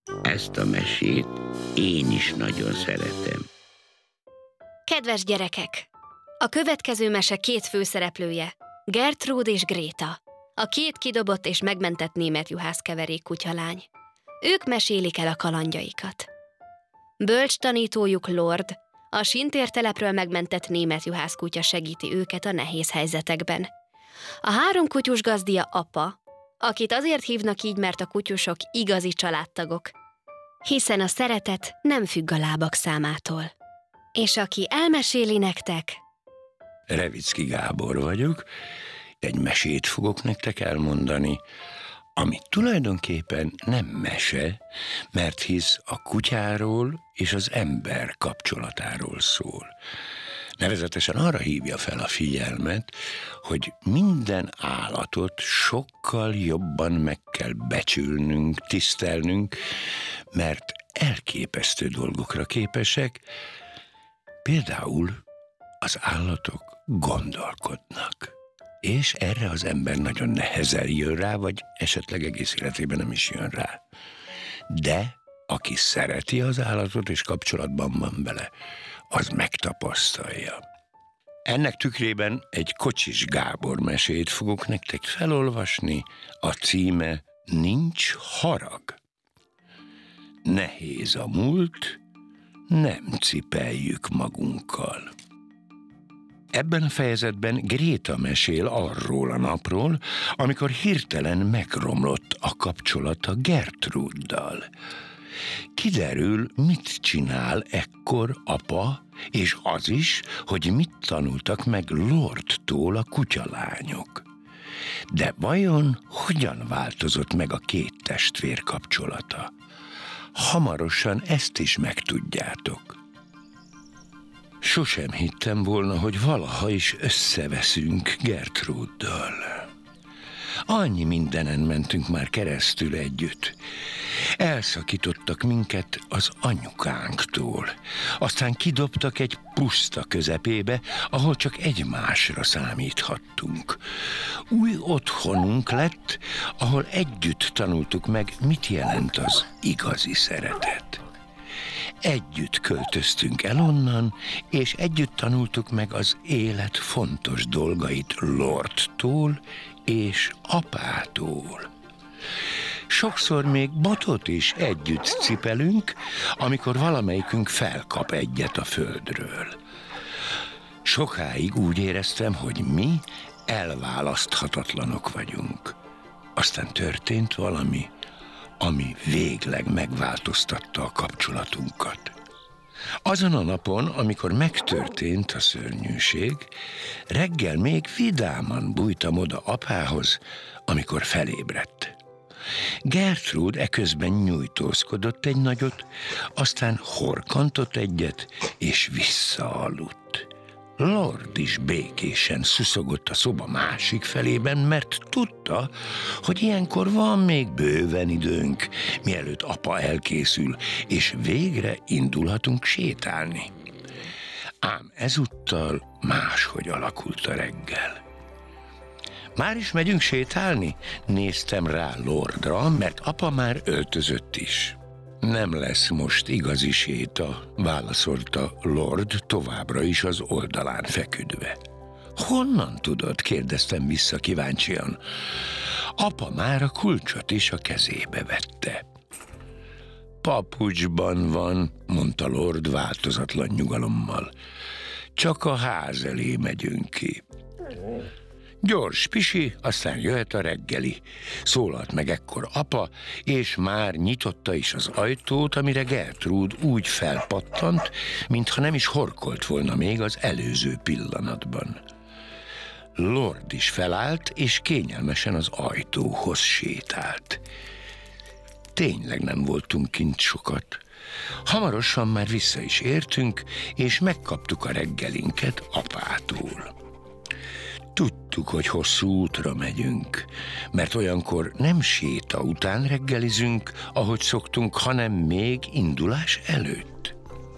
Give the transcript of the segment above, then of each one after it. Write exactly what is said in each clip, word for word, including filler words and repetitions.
Ezt a mesét én is nagyon szeretem. Kedves gyerekek! A következő mese két főszereplője, Gertrud és Gréta, a két kidobott és megmentett német juhászkeverék kutyalány. Ők mesélik el a kalandjaikat. Bölcs tanítójuk Lord, a sintértelepről megmentett német juhászkutya segíti őket a nehéz helyzetekben. A három kutyus gazdia apa, akit azért hívnak így, mert a kutyusok igazi családtagok, hiszen a szeretet nem függ a lábak számától. És aki elmeséli nektek... Revicki Gábor vagyok, egy mesét fogok nektek elmondani, ami tulajdonképpen nem mese, mert hisz a kutyáról és az ember kapcsolatáról szól. Nevezetesen arra hívja fel a figyelmet, hogy minden állatot sokkal jobban meg kell becsülnünk, tisztelnünk, mert elképesztő dolgokra képesek. Például az állatok gondolkodnak, és erre az ember nagyon nehezen jön rá, vagy esetleg egész életében nem is jön rá. De aki szereti az állatot és kapcsolatban van vele, az megtapasztalja. Ennek tükrében egy Kocsis Gábor mesét fogok nektek felolvasni, a címe Nincs harag. Nehéz a múlt, nem cipeljük magunkkal. Ebben a fejezetben Gréta mesél arról a napról, amikor hirtelen megromlott a kapcsolata Gertruddal. Kiderül, mit csinál ekkor apa, és az is, hogy mit tanultak meg Lordtól a kutyalányok. De vajon hogyan változott meg a két testvér kapcsolata? Hamarosan ezt is megtudjátok. Sosem hittem volna, hogy valaha is összeveszünk Gertruddal. Annyi mindenen mentünk már keresztül együtt. Elszakítottak minket az anyukánktól. Aztán kidobtak egy puszta közepébe, ahol csak egymásra számíthattunk. Új otthonunk lett, ahol együtt tanultuk meg, mit jelent az igazi szeretet. Együtt költöztünk el onnan, és együtt tanultuk meg az élet fontos dolgait Lordtól és apától. Sokszor még botot is együtt cipelünk, amikor valamelyikünk felkap egyet a földről. Sokáig úgy éreztem, hogy mi elválaszthatatlanok vagyunk. Aztán történt valami, ami végleg megváltoztatta a kapcsolatunkat. Azon a napon, amikor megtörtént a szörnyűség, reggel még vidáman bújtam oda apához, amikor felébredt. Gertrud eközben nyújtózkodott egy nagyot, aztán horkantott egyet, és visszaaludt. Lord is békésen szuszogott a szoba másik felében, mert tudta, hogy ilyenkor van még bőven időnk, mielőtt apa elkészül, és végre indulhatunk sétálni. Ám ezúttal máshogy alakult a reggel. Már is megyünk sétálni? Néztem rá Lordra, mert apa már öltözött is. Nem lesz most igazi séta, válaszolta Lord továbbra is az oldalán feküdve. Honnan tudod? Kérdeztem vissza kíváncsian. Apa már a kulcsot is a kezébe vette. Papucsban van, mondta Lord változatlan nyugalommal. Csak a ház elé megyünk ki. Gyors pisi, aztán jöhet a reggeli. Szólalt meg ekkor apa, és már nyitotta is az ajtót, amire Gertrud úgy felpattant, mintha nem is horkolt volna még az előző pillanatban. Lord is felállt, és kényelmesen az ajtóhoz sétált. Tényleg nem voltunk kint sokat. Hamarosan már vissza is értünk, és megkaptuk a reggelinket apától. Tudtuk, hogy hosszú útra megyünk, mert olyankor nem séta után reggelizünk, ahogy szoktunk, hanem még indulás előtt.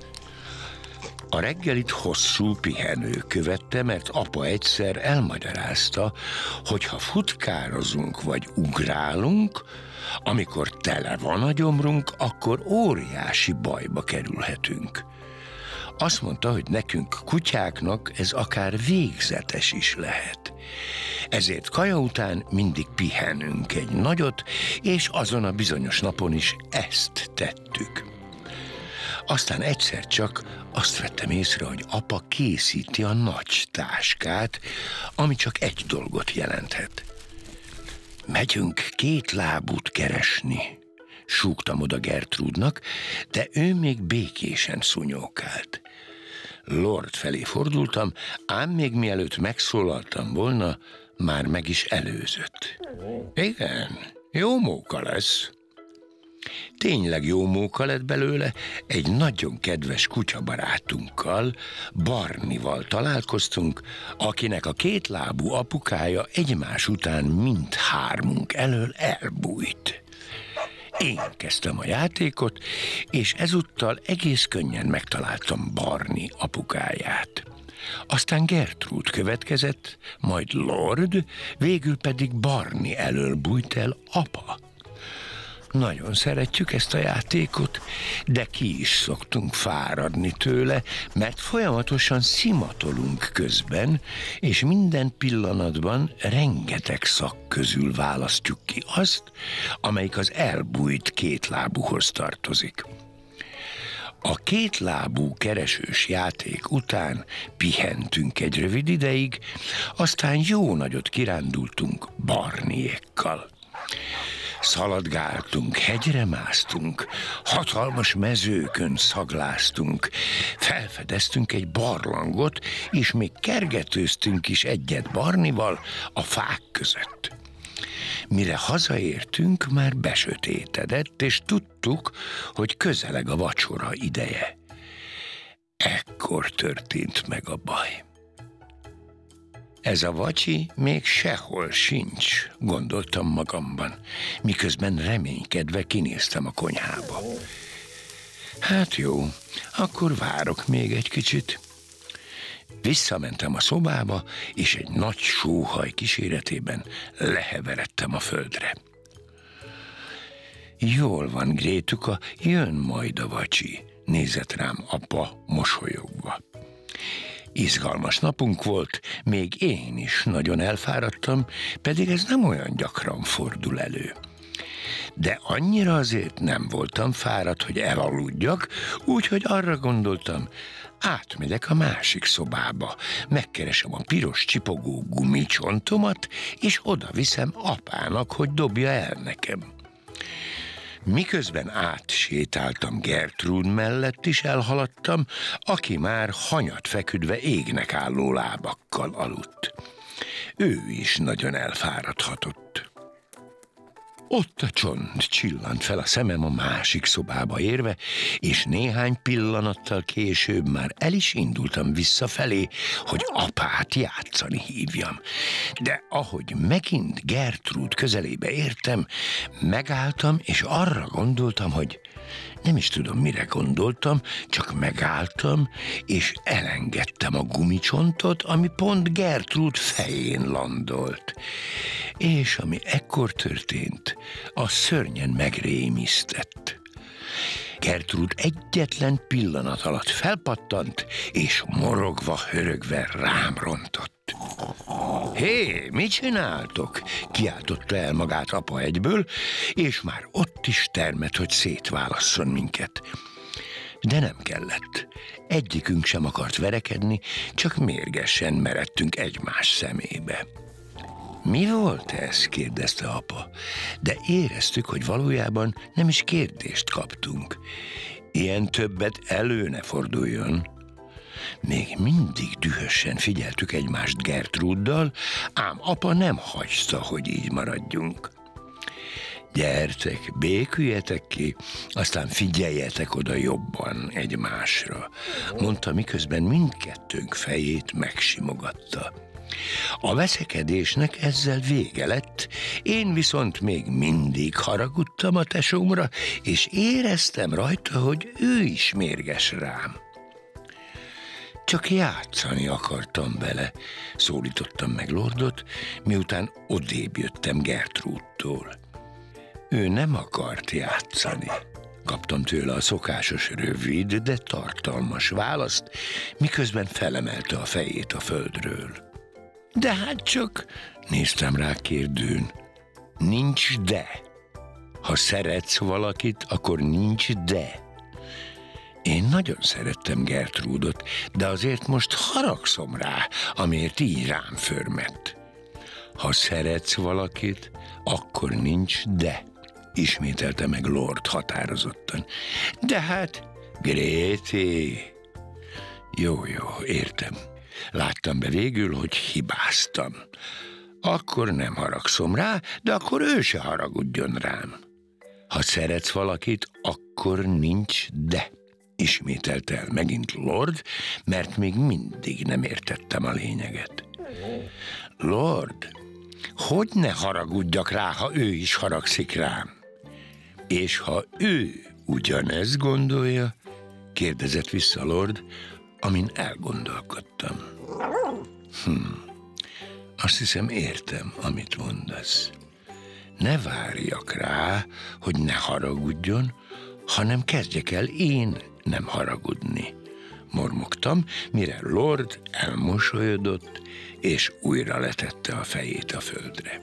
A reggelit hosszú pihenő követte, mert apa egyszer elmagyarázta, hogy ha futkározunk vagy ugrálunk, Amikor tele van a gyomrunk, akkor óriási bajba kerülhetünk. Azt mondta, hogy nekünk kutyáknak ez akár végzetes is lehet. Ezért kaja után mindig pihenünk egy nagyot, és azon a bizonyos napon is ezt tettük. Aztán egyszer csak azt vettem észre, hogy apa készíti a nagy táskát, ami csak egy dolgot jelenthet. Megyünk két lábút keresni, súgtam oda Gertrúdnak, de ő még békésen szunyókált. Lord felé fordultam, ám még mielőtt megszólaltam volna, már meg is előzött. Igen, jó móka lesz. Tényleg jó móka lett belőle, egy nagyon kedves kutyabarátunkkal, Barnival találkoztunk, akinek a kétlábú apukája egymás után mindhármunk elől elbújt. Én kezdtem a játékot, és ezúttal egész könnyen megtaláltam Barni apukáját. Aztán Gertrude következett, majd Lord, végül pedig Barni elől bújt el apa. Nagyon szeretjük ezt a játékot, de ki is szoktunk fáradni tőle, mert folyamatosan szimatolunk közben, és minden pillanatban rengeteg szak közül választjuk ki azt, amelyik az elbújt kétlábúhoz tartozik. A kétlábú keresős játék után pihentünk egy rövid ideig, aztán jó nagyot kirándultunk Barniékkal. Szaladgáltunk, hegyre másztunk, hatalmas mezőkön szagláztunk, felfedeztünk egy barlangot, és még kergetőztünk is egyet Barnival a fák között. Mire hazaértünk, már besötétedett, és tudtuk, hogy közeleg a vacsora ideje. Ekkor történt meg a baj. Ez a vacsi még sehol sincs, gondoltam magamban, miközben reménykedve kinéztem a konyhába. Hát jó, akkor várok még egy kicsit. Visszamentem a szobába, és egy nagy sóhaj kíséretében leheveredtem a földre. Jól van, Grétuka, jön majd a vacsi, nézett rám apa mosolyogva. Izgalmas napunk volt, még én is nagyon elfáradtam, pedig ez nem olyan gyakran fordul elő. De annyira azért nem voltam fáradt, hogy elaludjak, úgyhogy arra gondoltam, átmegyek a másik szobába, megkeresem a piros csipogó gumicsontomat, és oda viszem apának, hogy dobja el nekem. Miközben átsétáltam Gertrude mellett is elhaladtam, aki már hanyat feküdve égnek álló lábakkal aludt. Ő is nagyon elfáradhatott. Ott a csont csillant fel a szemem a másik szobába érve, és néhány pillanattal később már el is indultam visszafelé, hogy apát játszani hívjam. De ahogy megint Gertrude közelébe értem, megálltam, és arra gondoltam, hogy nem is tudom, mire gondoltam, csak megálltam, és elengedtem a gumicsontot, ami pont Gertrude fején landolt. És ami ekkor történt, a szörnyen megrémisztett. Gertrude egyetlen pillanat alatt felpattant, és morogva, hörögve rám rontott. Hé, mit csináltok? Kiáltotta el magát apa egyből, és már ott is termett, hogy szétválasszon minket. De nem kellett. Egyikünk sem akart verekedni, csak mérgesen meredtünk egymás szemébe. Mi volt ez? Kérdezte apa, de éreztük, hogy valójában nem is kérdést kaptunk. Ilyen többet elő ne forduljon. Még mindig dühösen figyeltük egymást Gertruddal, ám apa nem hagyta, hogy így maradjunk. Gyertek, béküljetek ki, aztán figyeljetek oda jobban egymásra, mondta, miközben mindkettőnk fejét megsimogatta. A veszekedésnek ezzel vége lett, én viszont még mindig haragudtam a tesómra, és éreztem rajta, hogy ő is mérges rám. Csak játszani akartam vele, szólítottam meg Lordot, miután odébb jöttem Gertrúdtól. ő nem akart játszani. Kaptam tőle a szokásos rövid, de tartalmas választ, miközben felemelte a fejét a földről. De hát csak, néztem rá kérdőn, nincs de. Ha szeretsz valakit, akkor nincs de. Én nagyon szerettem Gertrúdot, de azért most haragszom rá, amiért így rám förmett. Ha szeretsz valakit, akkor nincs de, ismételte meg Lord határozottan. De hát, Grété... Jó, jó, értem. Láttam be végül, hogy hibáztam. Akkor nem haragszom rá, de akkor ő se haragudjon rám. Ha szeretsz valakit, akkor nincs de, ismételte el megint Lord, mert még mindig nem értettem a lényeget. Lord, hogy ne haragudjak rá, ha ő is haragszik rám? És ha ő ugyanezt gondolja, kérdezett vissza Lord, amin elgondolkodtam. Hm, azt hiszem értem, amit mondasz. Ne várjak rá, hogy ne haragudjon, hanem kezdjek el én nem haragudni. Mormogtam, mire Lord elmosolyodott, és újra letette a fejét a földre.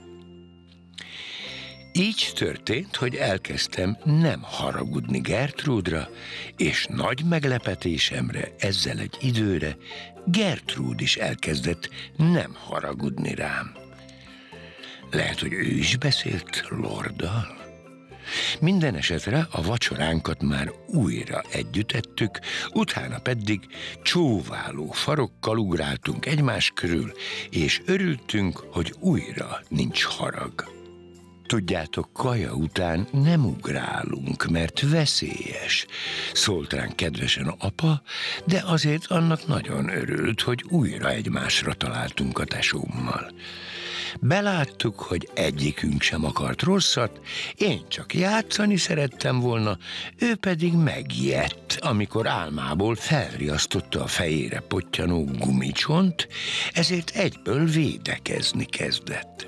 Így történt, hogy elkezdtem nem haragudni Gertrúdra, és nagy meglepetésemre ezzel egy időre Gertrúd is elkezdett nem haragudni rám. Lehet, hogy ő is beszélt Lorddal? Minden esetre a vacsoránkat már újra együtt ettük, utána pedig csóváló farokkal ugráltunk egymás körül, és örültünk, hogy újra nincs harag. Tudjátok, kaja után nem ugrálunk, mert veszélyes, szólt ránk kedvesen apa, de azért annak nagyon örült, hogy újra egymásra találtunk a tesómmal. Beláttuk, hogy egyikünk sem akart rosszat, én csak játszani szerettem volna, ő pedig megijedt, amikor álmából felriasztotta a fejére pottyanó gumicsont, ezért egyből védekezni kezdett.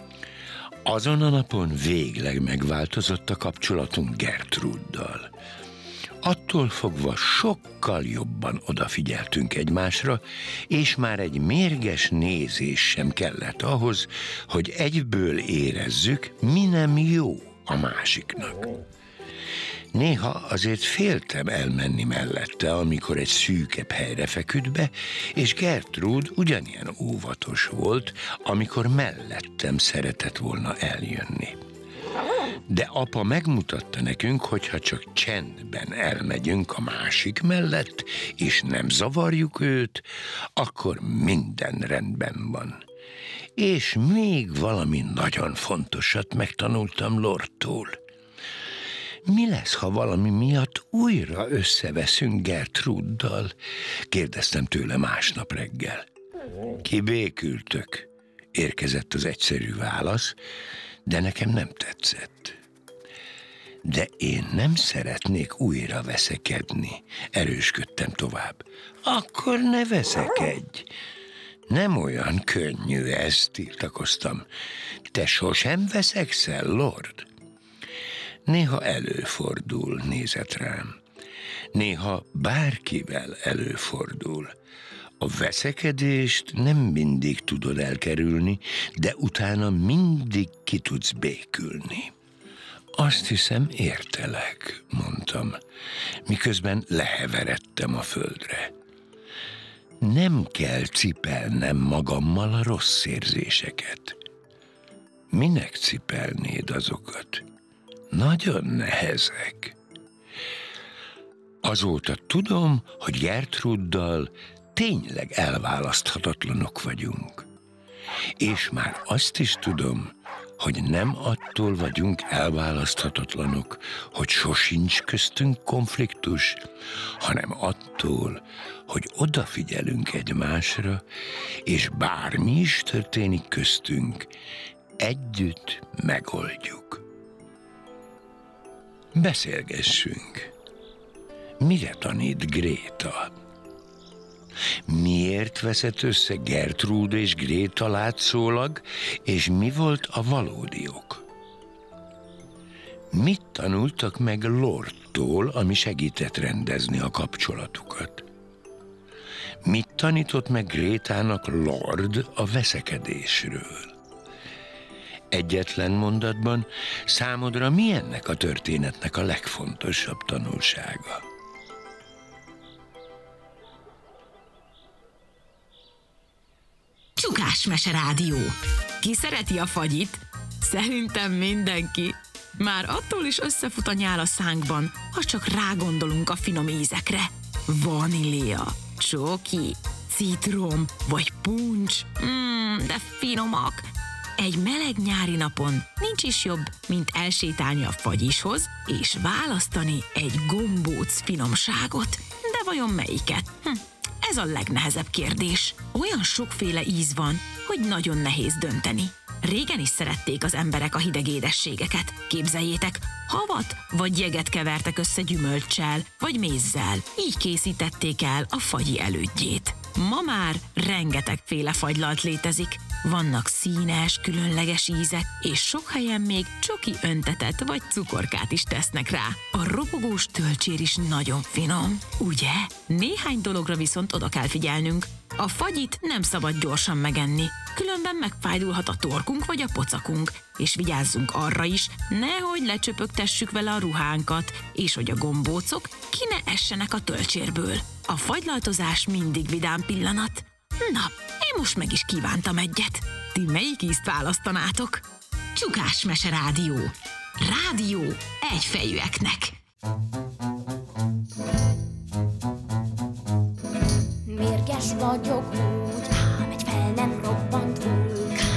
Azon a napon végleg megváltozott a kapcsolatunk Gertrúddal. Attól fogva sokkal jobban odafigyeltünk egymásra, és már egy mérges nézés sem kellett ahhoz, hogy egyből érezzük, mi nem jó a másiknak. Néha azért féltem elmenni mellette, amikor egy szűkebb helyre feküdt be, és Gertrúd ugyanilyen óvatos volt, amikor mellettem szeretett volna eljönni. De apa megmutatta nekünk, hogyha csak csendben elmegyünk a másik mellett, és nem zavarjuk őt, akkor minden rendben van. És még valami nagyon fontosat megtanultam Lordtól. Mi lesz, ha valami miatt újra összeveszünk Gertrúddal? Kérdeztem tőle másnap reggel. Kibékültök, érkezett az egyszerű válasz, de nekem nem tetszett. De én nem szeretnék újra veszekedni, erősködtem tovább. Akkor ne veszekedj! Nem olyan könnyű ez, tiltakoztam. Te sosem veszekszel, Lord? Néha előfordul, nézett rám. Néha bárkivel előfordul. A veszekedést nem mindig tudod elkerülni, de utána mindig ki tudsz békülni. Azt hiszem, értelek, mondtam, miközben leheveredtem a földre. Nem kell cipelnem magammal a rossz érzéseket. Minek cipelnéd azokat? Nagyon nehezek. Azóta tudom, hogy Gertrúddal tényleg elválaszthatatlanok vagyunk. És már azt is tudom, hogy nem attól vagyunk elválaszthatatlanok, hogy sosincs köztünk konfliktus, hanem attól, hogy odafigyelünk egymásra, és bármi is történik köztünk, együtt megoldjuk. Beszélgessünk. Mire tanít Gréta? Miért veszett össze Gertrúd és Gréta látszólag, és mi volt a valódi ok? Mit tanultak meg Lordtól, ami segített rendezni a kapcsolatukat? Mit tanított meg Grétának Lord a veszekedésről? Egyetlen mondatban számodra mi ennek a történetnek a legfontosabb tanulsága? Csukásmese Rádió. Ki szereti a fagyit? Szerintem mindenki. Már attól is összefut a nyál a szánkban, ha csak rágondolunk a finom ízekre. Vanília, csoki, citrom vagy puncs. Mmm, de finomak. Egy meleg nyári napon nincs is jobb, mint elsétálni a fagyishoz, és választani egy gombóc finomságot. De vajon melyiket? Hm. Ez a legnehezebb kérdés. Olyan sokféle íz van, hogy nagyon nehéz dönteni. Régen is szerették az emberek a hideg édességeket. Képzeljétek, havat vagy jeget kevertek össze gyümölccsel vagy mézzel. Így készítették el a fagyi elődjét. Ma már rengetegféle fagylalt létezik. Vannak színes, különleges ízek, és sok helyen még csoki öntetet vagy cukorkát is tesznek rá. A ropogós tölcsér is nagyon finom, ugye? Néhány dologra viszont oda kell figyelnünk. A fagyit nem szabad gyorsan megenni, különben megfájdulhat a torkunk vagy a pocakunk, és vigyázzunk arra is, nehogy lecsöpögtessük vele a ruhánkat, és hogy a gombócok ki ne essenek a tölcsérből. A fagylaltozás mindig vidám pillanat. Na, én most meg is kívántam egyet. Ti melyik ízt választanátok? Csukásmese Rádió. Rádió egyfejűeknek. Mérges vagyok úgy, ám egy fel nem robbant úgy.